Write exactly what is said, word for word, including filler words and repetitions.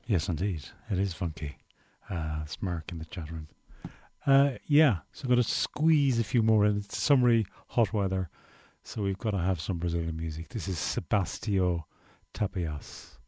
Yes, indeed. It is funky. Uh, it's Mark in the chat room. Uh, yeah, so I'm going to squeeze a few more in. It's summery, hot weather, so we've got to have some Brazilian music. This is Sebastio Tapias.